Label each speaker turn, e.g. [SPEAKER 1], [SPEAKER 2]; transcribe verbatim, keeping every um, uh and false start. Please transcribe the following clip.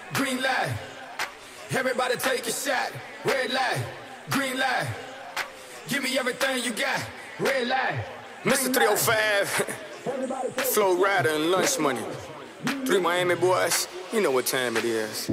[SPEAKER 1] green light. Everybody take a shot, red light, green light. Give me everything you got, red light. Mister three oh five, Flow Rider and Lunch Money. Three Miami boys, you know what time it is.